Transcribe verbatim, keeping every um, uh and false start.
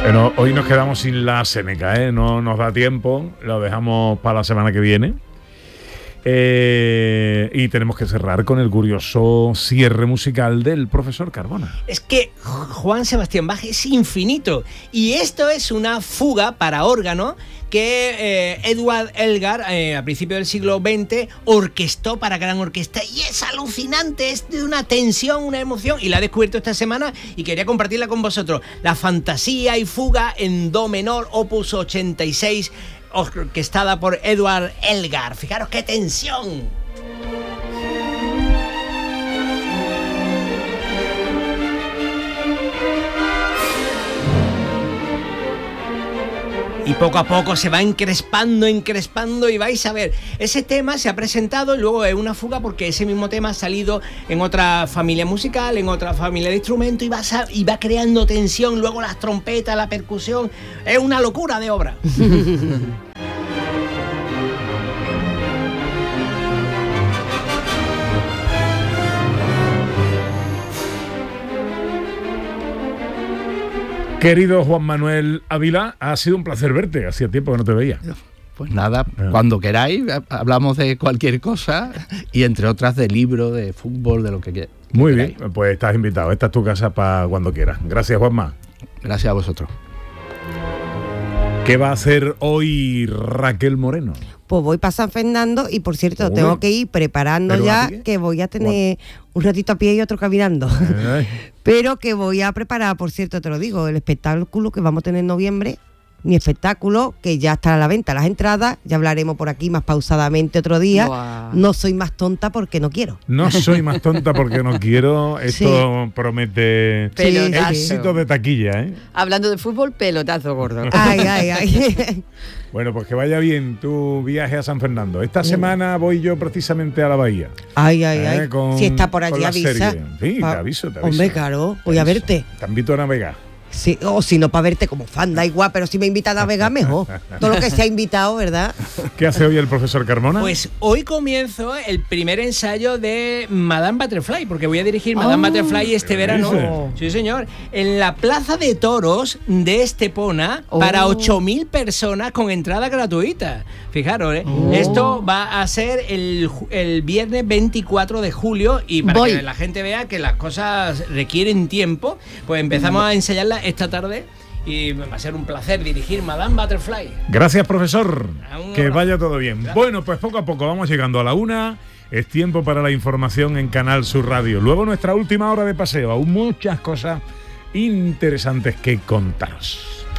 Bueno, hoy nos quedamos sin la Seneca, ¿eh? No nos da tiempo, lo dejamos para la semana que viene. Eh, y tenemos que cerrar con el curioso cierre musical del profesor Carbona. Es que Juan Sebastián Bach es infinito y esto es una fuga para órgano que eh, Edward Elgar eh, a principios del siglo veinte orquestó para gran orquesta y es alucinante, es de una tensión, una emoción y la he descubierto esta semana y quería compartirla con vosotros. La fantasía y fuga en do menor, opus ochenta y seis, orquestada por Edward Elgar. Fijaros qué tensión. Y poco a poco se va encrespando, encrespando y vais a ver, ese tema se ha presentado y luego es una fuga porque ese mismo tema ha salido en otra familia musical, en otra familia de instrumentos y va, a, y va creando tensión, luego las trompetas, la percusión, es una locura de obra. Querido Juan Manuel Ávila, ha sido un placer verte. Hacía tiempo que no te veía. Pues nada, cuando queráis, hablamos de cualquier cosa y entre otras de libros, de fútbol, de lo que quieras. Muy bien, pues estás invitado. Esta es tu casa para cuando quieras. Gracias, Juanma. Gracias a vosotros. ¿Qué va a hacer hoy Raquel Moreno? Pues voy para San Fernando y, por cierto, Uy. tengo que ir preparando ya que voy a tener un ratito a pie y otro caminando. Ay. Pero que voy a preparar, por cierto, te lo digo, el espectáculo que vamos a tener en noviembre, mi espectáculo, que ya está a la venta, las entradas, ya hablaremos por aquí más pausadamente otro día. Wow. No soy más tonta porque no quiero. No soy más tonta porque no quiero. Esto sí. promete pelotazo. Éxito de taquilla, ¿eh? Hablando de fútbol, pelotazo gordo. Ay, ay, ay. Bueno, pues que vaya bien tu viaje a San Fernando. Esta semana voy yo precisamente a la bahía. Ay, ay, ¿Eh? ay. Con, si está por allí, avisa. Serie. Sí, pa- te aviso, te aviso. Hombre, claro, voy te a verte. Te invito a navegar. Sí, o si no, para verte como fan, da igual, pero si me invitan a navegar, mejor. Todo lo que se ha invitado, ¿verdad? ¿Qué hace hoy el profesor Carmona? Pues hoy comienzo el primer ensayo de Madame Butterfly, porque voy a dirigir Madame oh, Butterfly este verano. Dice? Sí, señor. En la Plaza de Toros de Estepona, oh. para ocho mil personas con entrada gratuita. Fijaros, ¿eh? Oh. Esto va a ser el, el viernes veinticuatro de julio y para Voy. que la gente vea que las cosas requieren tiempo, pues empezamos oh. a ensayarla esta tarde y va a ser un placer dirigir Madame Butterfly. Gracias, profesor. Que vaya todo bien. Gracias. Bueno, pues poco a poco vamos llegando a la una. Es tiempo para la información en Canal Sur Radio. Luego nuestra última hora de paseo. Aún muchas cosas interesantes que contaros.